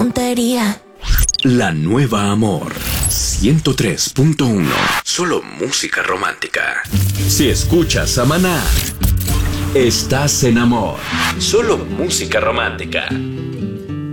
tontería. La nueva Amor 103.1. Solo música romántica. Si escuchas a Maná, estás en Amor. Solo música romántica.